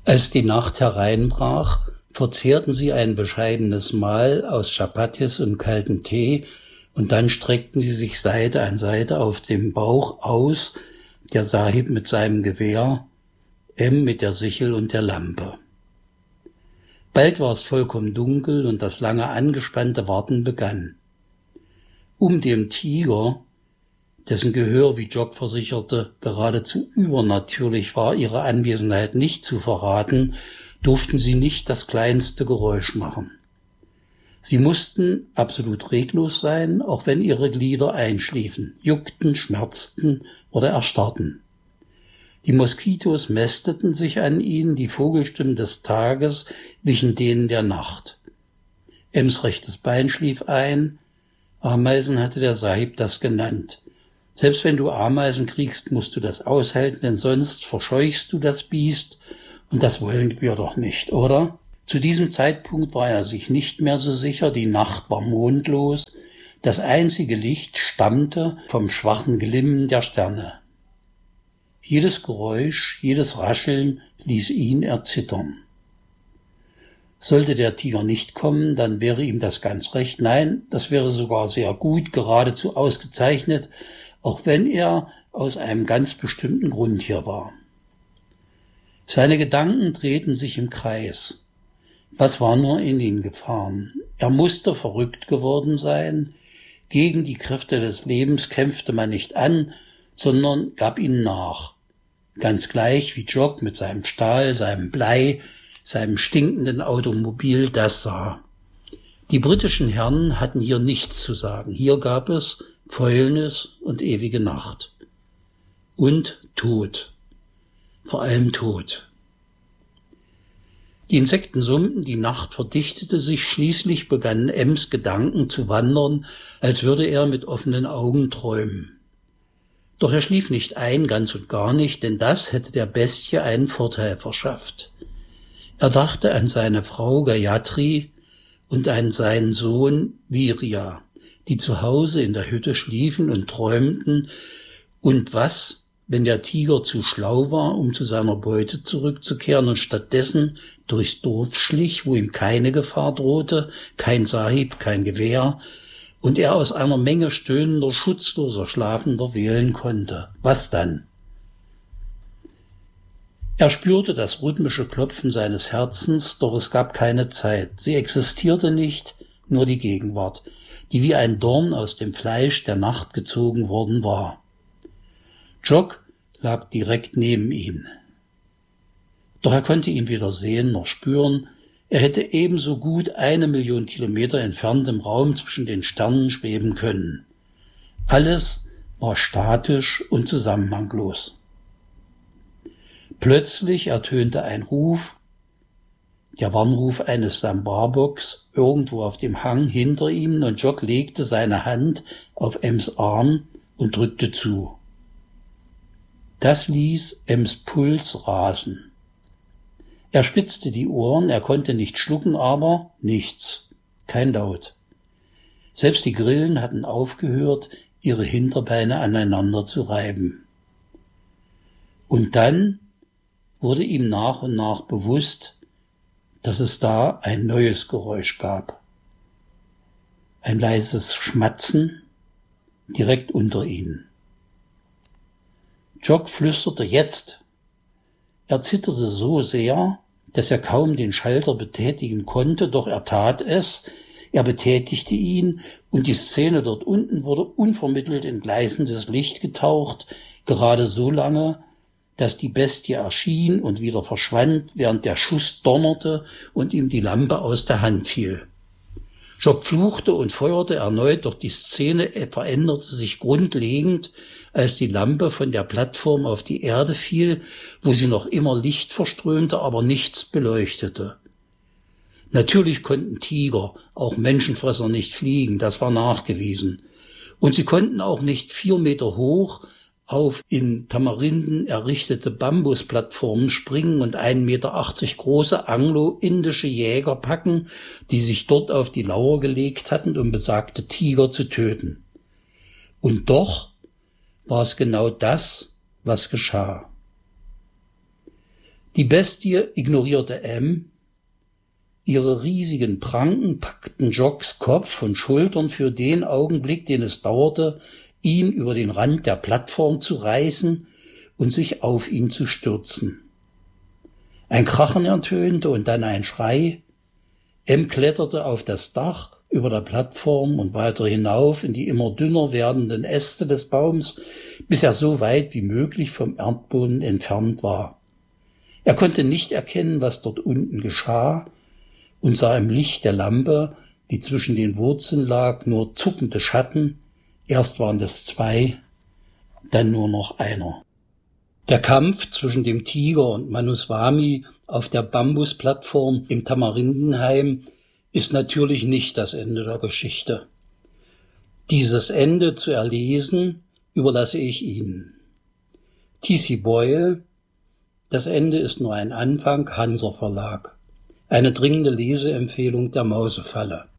Als die Nacht hereinbrach, verzehrten sie ein bescheidenes Mahl aus Chapatis und kaltem Tee, und dann streckten sie sich Seite an Seite auf dem Bauch aus, der Sahib mit seinem Gewehr, mit der Sichel und der Lampe. Bald war es vollkommen dunkel und das lange angespannte Warten begann. Um dem Tiger, dessen Gehör, wie Jock versicherte, geradezu übernatürlich war, ihre Anwesenheit nicht zu verraten, durften sie nicht das kleinste Geräusch machen. Sie mussten absolut reglos sein, auch wenn ihre Glieder einschliefen, juckten, schmerzten oder erstarrten. Die Moskitos mästeten sich an ihnen, die Vogelstimmen des Tages wichen denen der Nacht. Ems rechtes Bein schlief ein, Ameisen hatte der Sahib das genannt. Selbst wenn du Ameisen kriegst, musst du das aushalten, denn sonst verscheuchst du das Biest, und das wollen wir doch nicht, oder? Zu diesem Zeitpunkt war er sich nicht mehr so sicher, die Nacht war mondlos, das einzige Licht stammte vom schwachen Glimmen der Sterne. Jedes Geräusch, jedes Rascheln ließ ihn erzittern. Sollte der Tiger nicht kommen, dann wäre ihm das ganz recht. Nein, das wäre sogar sehr gut, geradezu ausgezeichnet, auch wenn er aus einem ganz bestimmten Grund hier war. Seine Gedanken drehten sich im Kreis. Was war nur in ihn gefahren? Er musste verrückt geworden sein. Gegen die Kräfte des Lebens kämpfte man nicht an, sondern gab ihnen nach. Ganz gleich wie Jock mit seinem Stahl, seinem Blei, seinem stinkenden Automobil das sah. Die britischen Herren hatten hier nichts zu sagen. Hier gab es Fäulnis und ewige Nacht. Und Tod. Vor allem Tod. Die Insekten summten, die Nacht verdichtete sich, schließlich begannen Ems Gedanken zu wandern, als würde er mit offenen Augen träumen. Doch er schlief nicht ein, ganz und gar nicht, denn das hätte der Bestie einen Vorteil verschafft. Er dachte an seine Frau Gayatri und an seinen Sohn Virya, die zu Hause in der Hütte schliefen und träumten, und was, wenn der Tiger zu schlau war, um zu seiner Beute zurückzukehren und stattdessen durchs Dorf schlich, wo ihm keine Gefahr drohte, kein Sahib, kein Gewehr, und er aus einer Menge stöhnender, schutzloser, Schlafender wählen konnte. Was dann? Er spürte das rhythmische Klopfen seines Herzens, doch es gab keine Zeit. Sie existierte nicht, nur die Gegenwart, die wie ein Dorn aus dem Fleisch der Nacht gezogen worden war. Jock lag direkt neben ihm. Doch er konnte ihn weder sehen noch spüren. Er hätte ebenso gut 1 Million Kilometer entfernt im Raum zwischen den Sternen schweben können. Alles war statisch und zusammenhanglos. Plötzlich ertönte ein Ruf, der Warnruf eines Sambarboks, irgendwo auf dem Hang hinter ihm, und Jock legte seine Hand auf Ems Arm und drückte zu. Das ließ Ems Puls rasen. Er spitzte die Ohren, er konnte nicht schlucken, aber nichts, kein Laut. Selbst die Grillen hatten aufgehört, ihre Hinterbeine aneinander zu reiben. Und dann wurde ihm nach und nach bewusst, dass es da ein neues Geräusch gab. Ein leises Schmatzen direkt unter ihnen. Jock flüsterte jetzt. Er zitterte so sehr, dass er kaum den Schalter betätigen konnte, doch er tat es. Er betätigte ihn, und die Szene dort unten wurde unvermittelt in gleißendes Licht getaucht, gerade so lange, dass die Bestie erschien und wieder verschwand, während der Schuss donnerte und ihm die Lampe aus der Hand fiel. Jock fluchte und feuerte erneut, doch die Szene veränderte sich grundlegend, als die Lampe von der Plattform auf die Erde fiel, wo sie noch immer Licht verströmte, aber nichts beleuchtete. Natürlich konnten Tiger, auch Menschenfresser, nicht fliegen, das war nachgewiesen. Und sie konnten auch nicht 4 Meter hoch auf in Tamarinden errichtete Bambusplattformen springen und 1,80 Meter große anglo-indische Jäger packen, die sich dort auf die Lauer gelegt hatten, um besagte Tiger zu töten. Und doch war es genau das, was geschah. Die Bestie ignorierte M. Ihre riesigen Pranken packten Jocks Kopf und Schultern für den Augenblick, den es dauerte, ihn über den Rand der Plattform zu reißen und sich auf ihn zu stürzen. Ein Krachen ertönte und dann ein Schrei. M kletterte auf das Dach über der Plattform und weiter hinauf in die immer dünner werdenden Äste des Baums, bis er so weit wie möglich vom Erdboden entfernt war. Er konnte nicht erkennen, was dort unten geschah, und sah im Licht der Lampe, die zwischen den Wurzeln lag, nur zuckende Schatten. Erst waren es 2, dann nur noch einer. Der Kampf zwischen dem Tiger und Manuswami auf der Bambusplattform im Tamarindenheim ist natürlich nicht das Ende der Geschichte. Dieses Ende zu erlesen, überlasse ich Ihnen. T.C. Boyle, das Ende ist nur ein Anfang, Hanser Verlag. Eine dringende Leseempfehlung der Mausefalle.